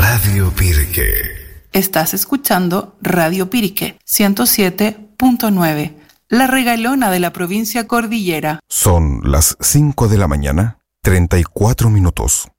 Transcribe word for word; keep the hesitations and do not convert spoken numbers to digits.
Radio Pirque. Estás escuchando Radio Pirque ciento siete punto nueve, la regalona de la provincia cordillera. Son las cinco de la mañana, treinta y cuatro minutos.